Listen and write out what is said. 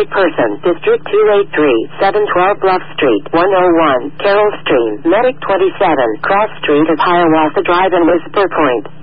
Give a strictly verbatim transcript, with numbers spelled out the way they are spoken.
Wanted person, District two eighty-three, seven twelve Bluff Street, one oh one, Carroll Stream, Medic twenty-seven, Cross Street of Hiawatha Drive in Whisper Point.